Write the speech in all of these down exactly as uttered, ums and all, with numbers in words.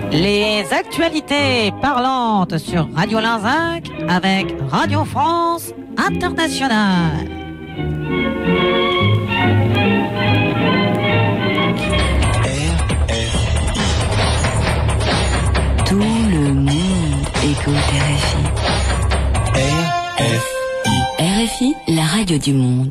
Les actualités parlantes sur Radio Linzinc avec Radio France Internationale. Tout le monde écoute R F I. R F I. R F I, la radio du monde.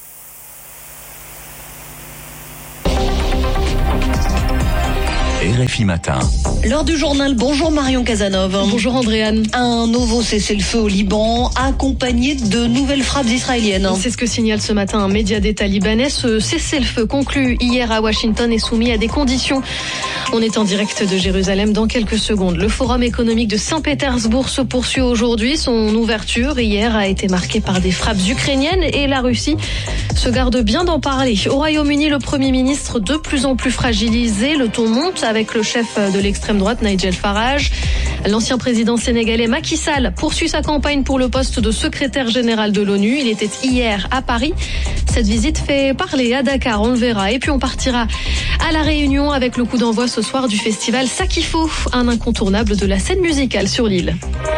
R F I Matin. L'heure du journal, bonjour Marion Casanov. Bonjour Andréane. Un nouveau cessez-le-feu au Liban, accompagné de nouvelles frappes israéliennes. C'est ce que signale ce matin un média d'État libanais. Ce cessez-le-feu conclu hier à Washington est soumis à des conditions. On est en direct de Jérusalem dans quelques secondes. Le forum économique de Saint-Pétersbourg se poursuit aujourd'hui. Son ouverture hier a été marquée par des frappes ukrainiennes et la Russie se garde bien d'en parler. Au Royaume-Uni, le Premier ministre de plus en plus fragilisé. Le ton monte avec le chef de l'extrême droite, Nigel Farage. L'ancien président sénégalais Macky Sall poursuit sa campagne pour le poste de secrétaire général de l'ONU. Il était hier à Paris. Cette visite fait parler à Dakar, on le verra. Et puis on partira à La Réunion avec le coup d'envoi ce soir du festival Sakifo, un incontournable de la scène musicale sur l'île.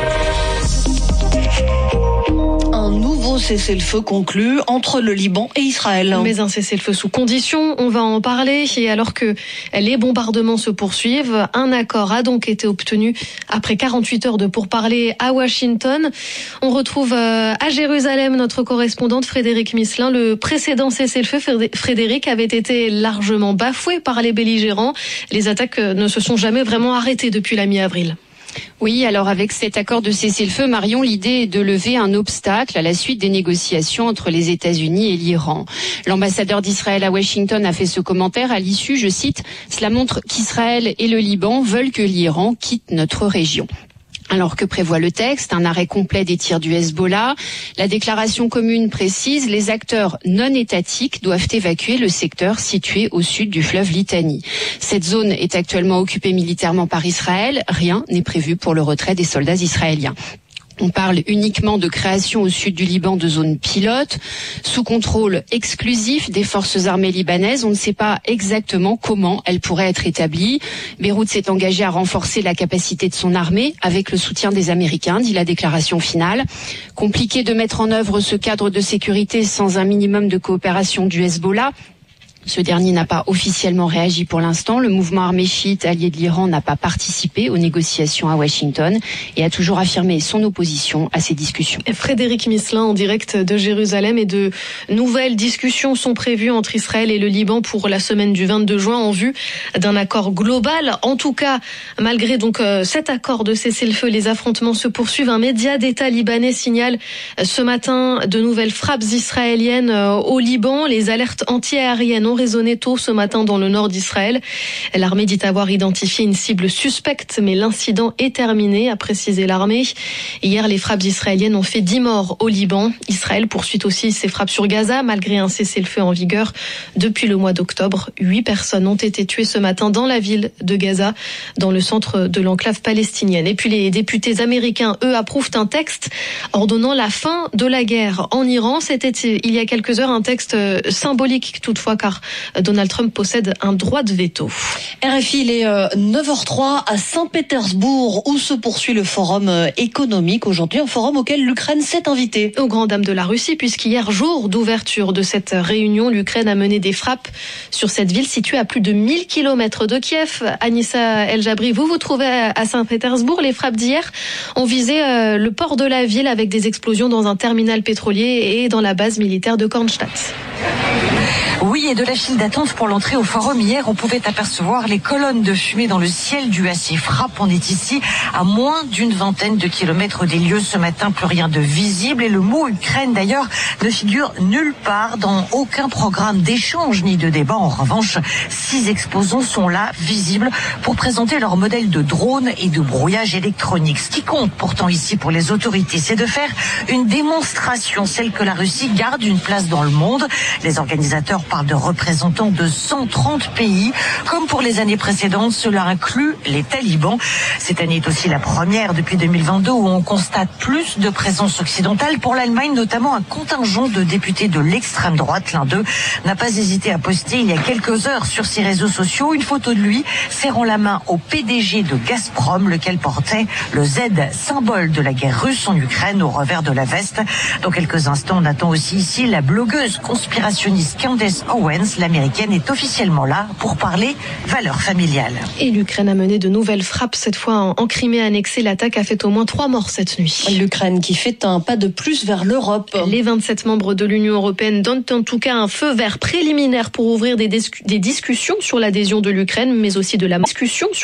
Un nouveau cessez-le-feu conclu entre le Liban et Israël. Mais un cessez-le-feu sous condition, on va en parler. Et alors que les bombardements se poursuivent, un accord a donc été obtenu après quarante-huit heures de pourparlers à Washington. On retrouve à Jérusalem notre correspondante Frédéric Misselin. Le précédent cessez-le-feu, Frédéric, avait été largement bafoué par les belligérants. Les attaques ne se sont jamais vraiment arrêtées depuis la mi-avril. Oui, alors avec cet accord de cessez-le-feu, Marion, l'idée est de lever un obstacle à la suite des négociations entre les États-Unis et l'Iran. L'ambassadeur d'Israël à Washington a fait ce commentaire à l'issue, je cite, « Cela montre qu'Israël et le Liban veulent que l'Iran quitte notre région ». Alors que prévoit le texte, un arrêt complet des tirs du Hezbollah. La déclaration commune précise, les acteurs non étatiques doivent évacuer le secteur situé au sud du fleuve Litani. Cette zone est actuellement occupée militairement par Israël. Rien n'est prévu pour le retrait des soldats israéliens. On parle uniquement de création au sud du Liban de zones pilotes, sous contrôle exclusif des forces armées libanaises. On ne sait pas exactement comment elles pourraient être établies. Beyrouth s'est engagé à renforcer la capacité de son armée avec le soutien des Américains, dit la déclaration finale. Compliqué de mettre en œuvre ce cadre de sécurité sans un minimum de coopération du Hezbollah. Ce dernier n'a pas officiellement réagi pour l'instant. Le mouvement armé chiite allié de l'Iran n'a pas participé aux négociations à Washington et a toujours affirmé son opposition à ces discussions. Frédéric Misselin en direct de Jérusalem, et de nouvelles discussions sont prévues entre Israël et le Liban pour la semaine du vingt-deux juin en vue d'un accord global. En tout cas, malgré donc cet accord de cessez-le-feu, les affrontements se poursuivent. Un média d'État libanais signale ce matin de nouvelles frappes israéliennes au Liban. Les alertes anti-aériennes ont résonné tôt ce matin dans le nord d'Israël. L'armée dit avoir identifié une cible suspecte, mais l'incident est terminé, a précisé l'armée. Hier, les frappes israéliennes ont fait dix morts au Liban. Israël poursuit aussi ses frappes sur Gaza, malgré un cessez-le-feu en vigueur depuis le mois d'octobre. Huit personnes ont été tuées ce matin dans la ville de Gaza, dans le centre de l'enclave palestinienne. Et puis les députés américains, eux, approuvent un texte ordonnant la fin de la guerre en Iran. C'était il y a quelques heures un texte symbolique toutefois, car Donald Trump possède un droit de veto. R F I, il est neuf heures trois à Saint-Pétersbourg, où se poursuit le forum économique. Aujourd'hui, un forum auquel l'Ukraine s'est invitée. Aux grandes dames de la Russie, puisqu'hier, jour d'ouverture de cette réunion, l'Ukraine a mené des frappes sur cette ville située à plus de mille kilomètres de Kiev. Anissa El-Jabri, vous vous trouvez à Saint-Pétersbourg. Les frappes d'hier ont visé le port de la ville avec des explosions dans un terminal pétrolier et dans la base militaire de Kronstadt. Oui, et de la file d'attente pour l'entrée au forum hier, on pouvait apercevoir les colonnes de fumée dans le ciel dû à ces frappes. On est ici à moins d'une vingtaine de kilomètres des lieux ce matin, plus rien de visible. Et le mot Ukraine, d'ailleurs, ne figure nulle part dans aucun programme d'échange ni de débat. En revanche, six exposants sont là, visibles, pour présenter leur modèle de drone et de brouillage électronique. Ce qui compte pourtant ici pour les autorités, c'est de faire une démonstration, celle que la Russie garde une place dans le monde. Les organisateurs parle de représentants de cent trente pays. Comme pour les années précédentes, cela inclut les talibans. Cette année est aussi la première depuis deux mille vingt-deux où on constate plus de présence occidentale. Pour l'Allemagne, notamment un contingent de députés de l'extrême droite. L'un d'eux n'a pas hésité à poster il y a quelques heures sur ses réseaux sociaux une photo de lui serrant la main au P D G de Gazprom, lequel portait le Z, symbole de la guerre russe en Ukraine, au revers de la veste. Dans quelques instants, on attend aussi ici la blogueuse conspirationniste Candace Owens. L'américaine est officiellement là pour parler valeurs familiales. Et l'Ukraine a mené de nouvelles frappes, cette fois en, en Crimée annexée. L'attaque a fait au moins trois morts cette nuit. L'Ukraine qui fait un pas de plus vers l'Europe. Les vingt-sept membres de l'Union européenne donnent en tout cas un feu vert préliminaire pour ouvrir des, des discussions sur l'adhésion de l'Ukraine, mais aussi de la discussion sur